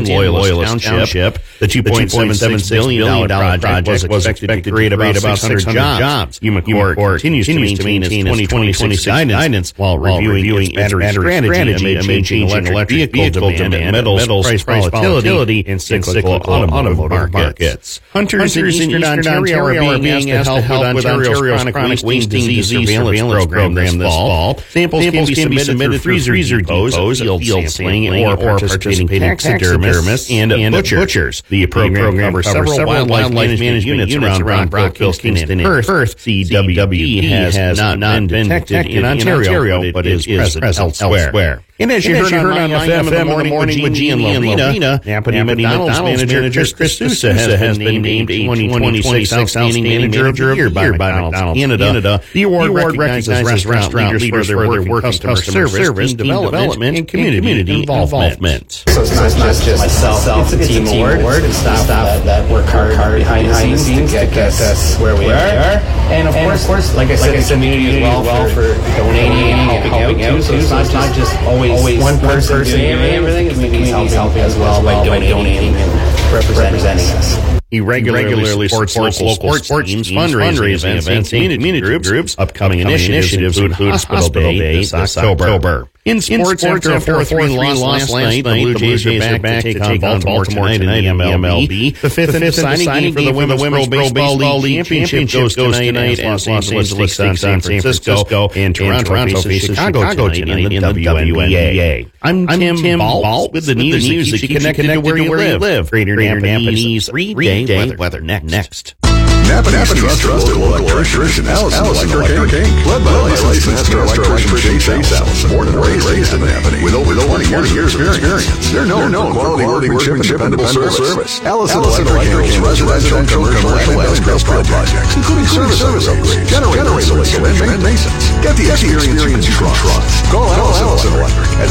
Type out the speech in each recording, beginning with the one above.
Loyalist Township. The $2.77 billion project was expected to create about 600 jobs. Umacore continues to maintain its 2026 guidance while reviewing its battery strategy amid changing electric vehicle demand, metals price volatility, and cyclical automotive markets. Hunters in Eastern Ontario are being asked to help with Ontario's chronic wasting disease surveillance program this fall. Samples can be submitted through freezer depots, field sampling, or participating taxidermists and butchers. The program covers several wildlife management units around Brockville, Kingston, and Perth. CWD has not been detected in Ontario, but is present elsewhere. And as you heard on FM in the morning with G and Lovina, Napanee McDonald's manager Chris Sousa has been named a 2026 Outstanding Manager of the Year by McDonald's Canada. The award recognizes restaurant leaders for their work in customer service, team development, and community involvement. So it's not just myself, it's a team award and staff that work hard behind the scenes to get us where we are. And of course, like I said, the community as well for donating and helping out too. So it's not just always one person doing everything. The community is helping as well by donating and representing us. He regularly supports local sports teams, fundraising events, community groups, upcoming initiatives include Hospital Day this October. In sports, after a 4-3 loss last night, the Blue Jays are back to take on Baltimore tonight in the MLB. The fifth and deciding game for the Women's Pro Baseball League Championship goes tonight as Los Angeles takes on San Francisco and Toronto faces Chicago tonight in the WNBA. I'm Tim Balt with the news that keeps you connected to where you live. Greater Napanee's 3-day weather next. Napanee's trusted local electrician, Allison Electric Inc. Led by licensed master electrician Chase Allison. Born and raised in Napanee. With over 20 years of experience. They're known for quality workmanship and dependable service. Allison Electric handles residential, commercial, and industrial projects, including service upgrades, generator installation, and maintenance. Get the experience you trust. Call Allison Electric at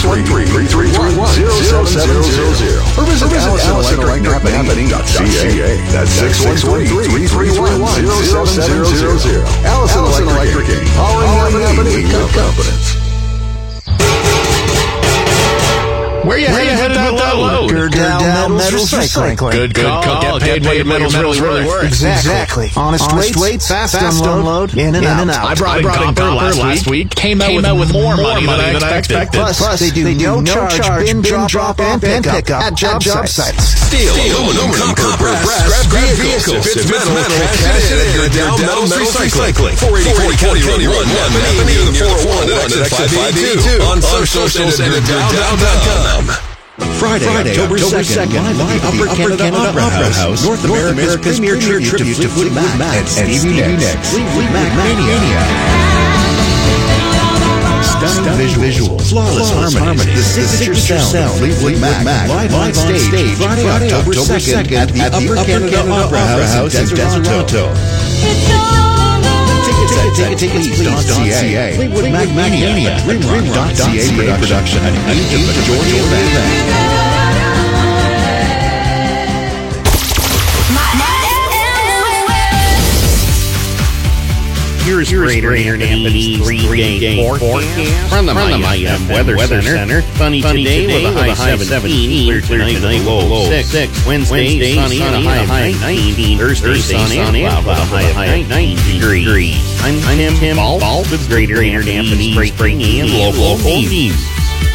613-331-0700 or visit AllisonElectricNapanee.ca. That's 613-331-0700. Allison Electric Inc. Powering Napanee with confidence. Where you headed with that load? Gerdau Metals Recycling. Good call. Get paid metals really work. Exactly. Honest weights, fast unload, in and out. I brought in copper last week. Came out with more money than I expected. Plus, they do no charge, bin drop, and pickup at job sites. Steel, aluminum, copper, brass, scrap vehicles, fits metal, cash it in at Gerdau Metals Recycling. 480 County Road 1, Napanee, 401 at 552. On socials and at Gerdau.com. Friday, October 2nd, live at the Upper Canada Opera House, North America's premier tribute to Fleetwood Mac and Stevie Nicks. Fleetwood Mac Mania. Stunning visuals, flawless harmonies, the signature sound of Fleetwood Mac, live on stage, Friday, October 2nd at the Upper Canada Opera House in Toronto. Tickets.ca. Fleetwood Mac Mania, Dreamrock.ca production, and each of the Georgia event. Here's Greater Napanee's 3-day forecast from the Mayhem Weather Center. Sunny today with a high of 17. Clear tonight, low 6. Wednesday, sunny and a high of 19. Thursday, sunny and cloud with a high of 19 degrees. I'm Tim Balt with Greater Napanee's breaking and local news.